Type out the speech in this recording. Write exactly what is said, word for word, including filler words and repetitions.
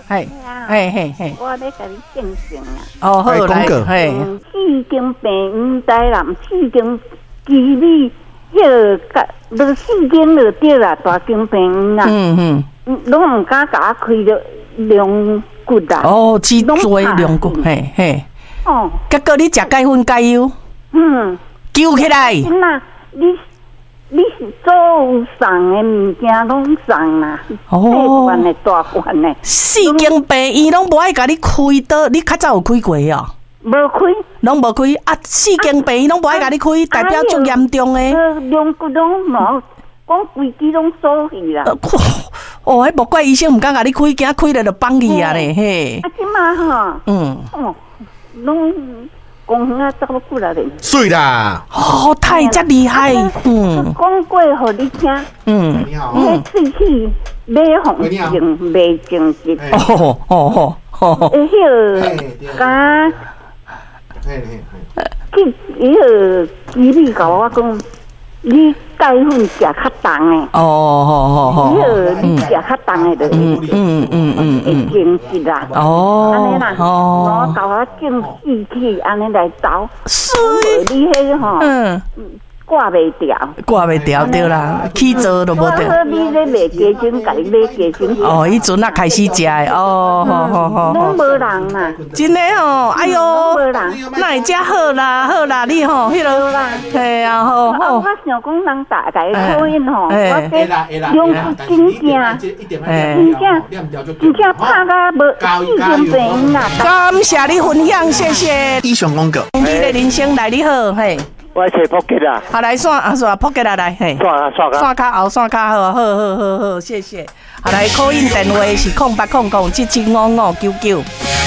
嘿，嘿嘿嘿， 我咧甲你见证啊。 哦，好来，嘿， 四间病院台南，四间基米，迄个甲，落四间就对啦，大间病院啊。嗯嗯，拢唔敢甲我开着两骨啊。 哦，脊椎两骨，嘿嘿。哦，结果你食钙粉钙油，嗯，揪起来。 那你你是做送的物件拢送啦，哦，大罐的大罐的。 四间病院拢无爱甲你开刀，你较早有开过哦？ 无开， 拢无开啊！四间病院拢无爱甲你开，代表足严重的。 两骨拢无，讲规支拢锁去啦。 哦，迄无怪医生毋敢甲你开，惊开了就放去啊咧，嘿。 啊，即马吼，嗯，哦，拢。公园啊，走到过来嘞， 水啦！ 哦，太真厉害， 嗯，讲过互你听，嗯，你好，迄喙齿买红净，卖净净，哦哦哦，诶，迄个甲，嘿嘿嘿，去迄个基里甲我讲，你钙粉食较重诶，哦哦哦哦，迄个你食较重诶，就嗯嗯嗯嗯会精实啦，哦，安尼啦，哦，甲我种四气，安尼来走，所以你迄个吼，嗯。挂袂掉， 挂袂掉对啦，起做都无得。 我你咧卖鸡精，家己买鸡精。 哦，迄阵啊开始食的，哦，好好好。 拢无人啦， 真的哦，哎哟，那会遮好啦，好啦，你吼，迄落，嘿啊，好好。 我想讲人大家讨厌吼，我这用真正，真正，真正拍甲无四间病啦。 感谢你分享，谢谢。 以上广告。 你的人生来你好，嘿。 我找扑克啦， 好来算啊算扑克啦来，嘿， 算啊算啊， 算卡后算卡好，好好好好，谢谢。好来，call in电话是空八空空七七五五九九。